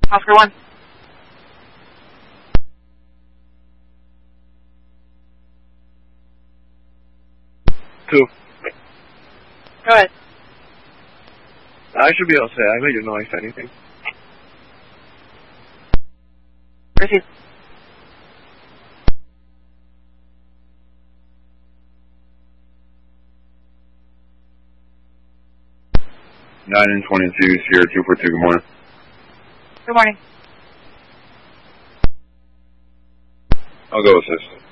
Oscar 1. Two. Go ahead. I should be able to say. I let you know if anything. Proceed. Nine and 22, Sierra 242, good morning. Good morning. I'll go assist.